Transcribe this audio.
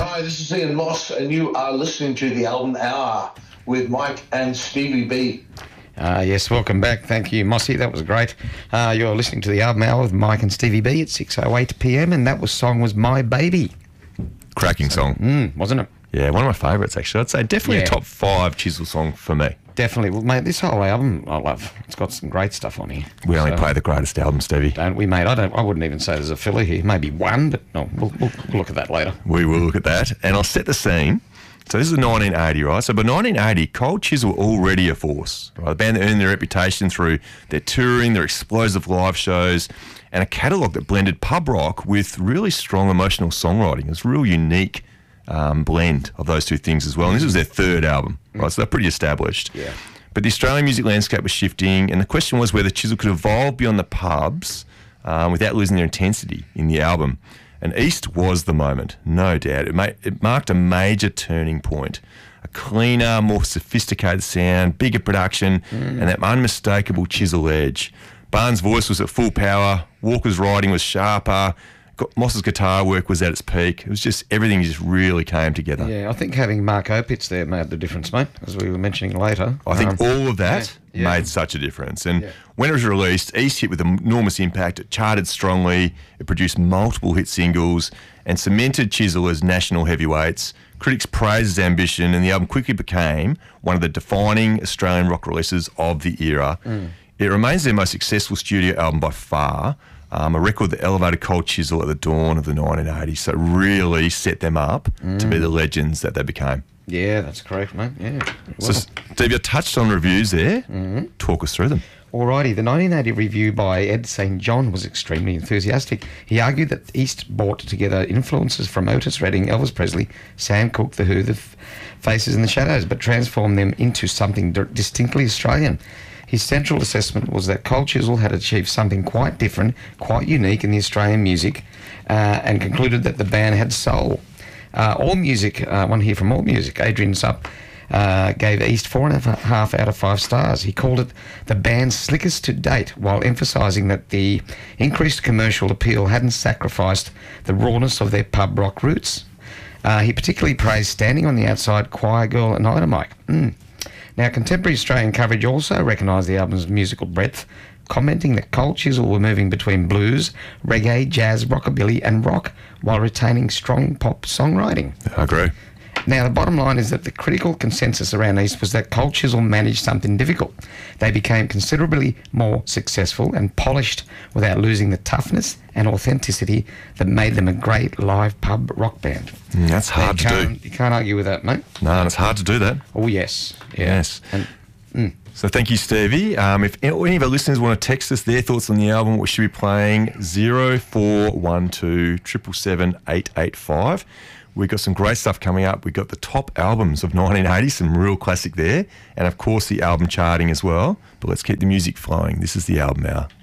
Hi, this is Ian Moss, and you are listening to the Album Hour with Mike and Stevie B. Yes, welcome back. Thank you, Mossy. That was great. You're listening to the Album Hour with Mike and Stevie B at 6:08 p.m, and that song was My Baby. Cracking song. Wasn't it? Yeah, one of my favourites, actually. I'd say definitely a top 5 Chisel song for me. Definitely. Well, mate, this whole album I love. It's got some great stuff on here. We only play the greatest album, Stevie. Don't we, mate? I wouldn't even say there's a filler here. Maybe one, but no, we'll look at that later. We will look at that. And I'll set the scene. So this is 1980, right? So by 1980, Cold Chisel were already a force, right? The band that earned their reputation through their touring, their explosive live shows, and a catalogue that blended pub rock with really strong emotional songwriting. It was a real unique blend of those two things as well. And this was their third album, right? So they're pretty established. Yeah. But the Australian music landscape was shifting, and the question was whether Chisel could evolve beyond the pubs without losing their intensity in the album. And East was the moment, no doubt. It marked a major turning point. A cleaner, more sophisticated sound, bigger production, and that unmistakable Chisel edge. Barnes' voice was at full power, Walker's writing was sharper, Moss's guitar work was at its peak. It was just, everything just really came together. Yeah, I think having Mark Opitz there made the difference, mate, as we were mentioning later. I think all of that made such a difference. And when it was released, East hit with enormous impact. It charted strongly. It produced multiple hit singles and cemented Chisel as national heavyweights. Critics praised its ambition, and the album quickly became one of the defining Australian rock releases of the era. It remains their most successful studio album by far. A record that elevated Cold Chisel at the dawn of the 1980s. So it really set them up to be the legends that they became. Yeah, that's correct, mate. Yeah. So, Steve, you touched on reviews there. Talk us through them. Alrighty, the 1980 review by Ed St. John was extremely enthusiastic. He argued that East brought together influences from Otis Redding, Elvis Presley, Sam Cooke, The Who, The Faces and the Shadows, but transformed them into something distinctly Australian. His central assessment was that Cold Chisel had achieved something quite different, quite unique in the Australian music, and concluded that the band had soul. All Music, one here from All Music, Adrian Supp, gave East 4.5 out of 5 stars. He called it the band's slickest to date, while emphasising that the increased commercial appeal hadn't sacrificed the rawness of their pub rock roots. He particularly praised Standing on the Outside, Choir Girl and Dynamite. Now, contemporary Australian coverage also recognised the album's musical breadth, commenting that Cold Chisel were moving between blues, reggae, jazz, rockabilly and rock while retaining strong pop songwriting. I agree. Now, the bottom line is that the critical consensus around East was that Cold Chisel managed something difficult. They became considerably more successful and polished without losing the toughness and authenticity that made them a great live pub rock band. That's hard to do. You can't argue with that, mate. No, and it's hard to do that. Oh, yes. Yeah. Yes. So thank you, Stevie. If any of our listeners want to text us their thoughts on the album, we should be playing 0412 777 885. We've got some great stuff coming up. We've got the top albums of 1980, some real classic there, and of course the album charting as well. But let's keep the music flowing. This is the Album Hour.